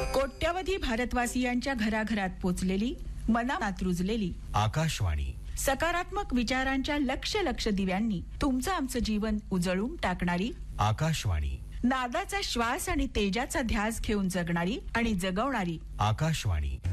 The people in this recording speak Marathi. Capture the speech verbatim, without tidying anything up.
कोट्यावधी भारतवासियांच्या घराघरात पोचलेली, मनात रुजलेली आकाशवाणी. सकारात्मक विचारांच्या लक्ष लक्ष दिव्यांनी तुमचं आमचं जीवन उजळून टाकणारी आकाशवाणी. नादाचा श्वास आणि तेजाचा ध्यास घेऊन जगणारी आणि जगवणारी आकाशवाणी.